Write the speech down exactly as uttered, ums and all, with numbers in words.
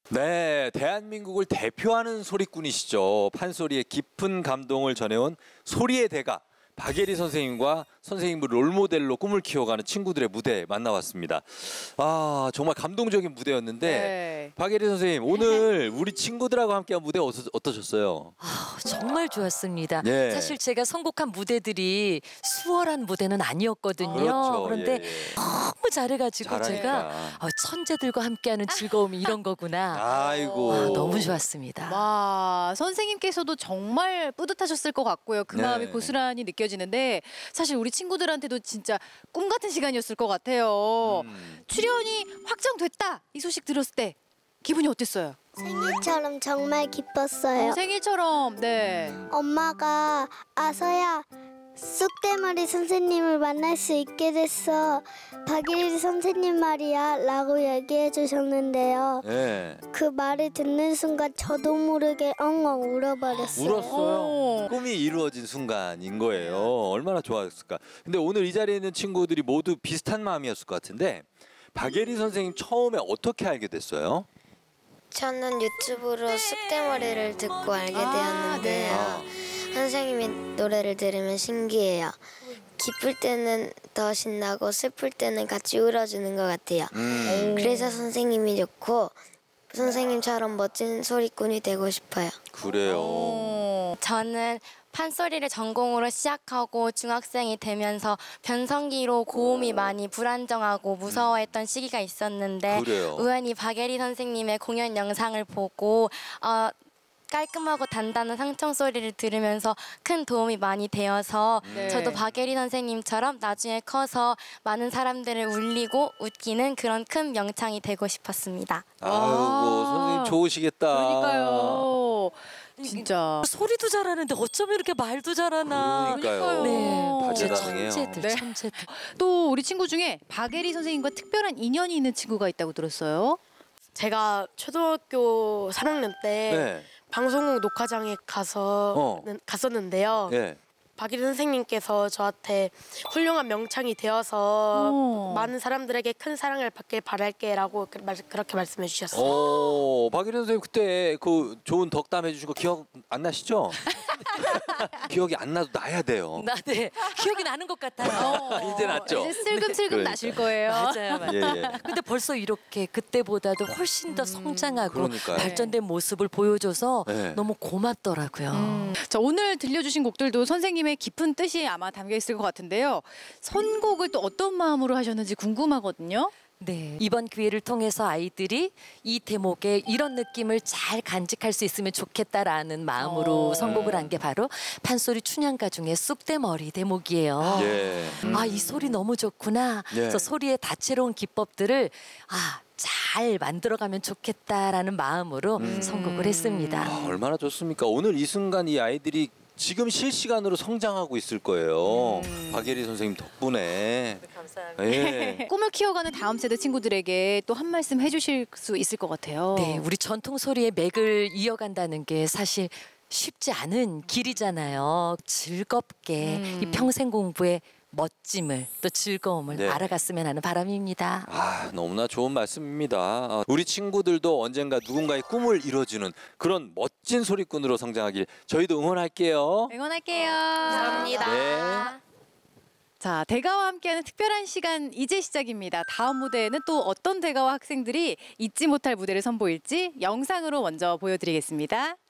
네, 대한민국을 대표하는 소리꾼이시죠. 판소리의 깊은 감동을 전해온 소리의 대가 박예리 선생님과 선생님을 롤모델로 꿈을 키워가는 친구들의 무대 만나봤습니다. 아, 정말 감동적인 무대였는데 네. 박예리 선생님, 오늘 우리 친구들하고 함께한 무대 어떠, 어떠셨어요? 아, 정말 좋았습니다. 네. 사실 제가 선곡한 무대들이 수월한 무대는 아니었거든요. 그렇죠. 그런데 예, 예. 너무 잘해가지고 잘하니까. 제가 아, 천재들과 함께하는 즐거움이 이런 거구나. 아이고. 아, 너무 좋았습니다. 와, 선생님께서도 정말 뿌듯하셨을 것 같고요. 그 네. 마음이 고스란히 느껴지는데 사실 우리 친구들한테도 진짜 꿈 같은 시간이었을 것 같아요. 음. 출연이 확정됐다 이 소식 들었을 때 기분이 어땠어요? 생일처럼 정말 기뻤어요. 어, 생일처럼 네. 엄마가 아서야 쑥대머리 선생님을 만날 수 있게 됐어. 박예리 선생님 말이야 라고 얘기해 주셨는데요. 네. 그 말을 듣는 순간 저도 모르게 엉엉 울어버렸어요. 울었어요. 오. 꿈이 이루어진 순간인 거예요. 얼마나 좋았을까. 근데 오늘 이 자리에 있는 친구들이 모두 비슷한 마음이었을 것 같은데 박예리 선생님 처음에 어떻게 알게 됐어요? 저는 유튜브로 쑥대머리를 듣고 알게 되었는데요. 아. 선생님이 노래를 들으면 신기해요. 기쁠 때는 더 신나고 슬플 때는 같이 울어주는 것 같아요. 음. 그래서 선생님이 좋고 선생님처럼 멋진 소리꾼이 되고 싶어요. 그래요. 어. 저는 판소리를 전공으로 시작하고 중학생이 되면서 변성기로 고음이 많이 불안정하고 무서워했던 시기가 있었는데 그래요. 우연히 박예리 선생님의 공연 영상을 보고 어, 깔끔하고 단단한 상청 소리를 들으면서 큰 도움이 많이 되어서 네. 저도 박예리 선생님처럼 나중에 커서 많은 사람들을 울리고 웃기는 그런 큰 명창이 되고 싶었습니다. 아이고 아. 선생님 좋으시겠다. 그러니까요. 진짜. 소리도 잘하는데 어쩜 이렇게 말도 잘하나. 그러니까요. 네, 다재다능해요. 천재들, 네. 천재들. 또 우리 친구 중에 박예리 선생님과 특별한 인연이 있는 친구가 있다고 들었어요. 제가 초등학교 삼 학년 때 네. 방송국 녹화장에 가서 어. 갔었는데요. 예. 박예리 선생님께서 저한테 훌륭한 명창이 되어서 오. 많은 사람들에게 큰 사랑을 받길 바랄게라고 그 말- 그렇게 말씀해 주셨어요. 어, 박예리 선생님 그때 그 좋은 덕담 해주신 거 기억 안 나시죠? 기억이 안 나도 나야 돼요. 나 네, 기억이 나는 것 같아요. 이제 났죠? 이제 슬금슬금 그러니까. 나실 거예요. 맞아요, 맞아요. 예, 예. 근데 벌써 이렇게 그때보다도 훨씬 더 성장하고 그러니까요. 발전된 모습을 보여줘서 네. 너무 고맙더라고요. 음. 자, 오늘 들려주신 곡들도 선생님의 깊은 뜻이 아마 담겨 있을 것 같은데요. 선곡을 또 어떤 마음으로 하셨는지 궁금하거든요. 네, 이번 기회를 통해서 아이들이 이 대목에 이런 느낌을 잘 간직할 수 있으면 좋겠다라는 마음으로 어. 선곡을 한 게 바로 판소리 춘향가 중에 쑥대머리 대목이에요. 예. 아, 이 소리 너무 좋구나. 예. 그래서 소리의 다채로운 기법들을 아, 잘 만들어가면 좋겠다라는 마음으로 음. 선곡을 했습니다. 아, 얼마나 좋습니까? 오늘 이 순간 이 아이들이 지금 실시간으로 성장하고 있을 거예요. 박예리 선생님 덕분에. 감사합니다. 예. 꿈을 키워가는 다음 세대 친구들에게 또 한 말씀 해주실 수 있을 것 같아요. 네, 우리 전통 소리의 맥을 이어간다는 게 사실 쉽지 않은 길이잖아요. 즐겁게 음. 이 평생 공부의 멋짐을 또 즐거움을 네. 알아갔으면 하는 바람입니다. 아, 너무나 좋은 말씀입니다. 아, 우리 친구들도 언젠가 누군가의 꿈을 이뤄주는 그런 멋진 소리꾼으로 성장하길 저희도 응원할게요. 응원할게요. 감사합니다. 네. 자, 대가와 함께하는 특별한 시간 이제 시작입니다. 다음 무대에는 또 어떤 대가와 학생들이 잊지 못할 무대를 선보일지 영상으로 먼저 보여드리겠습니다.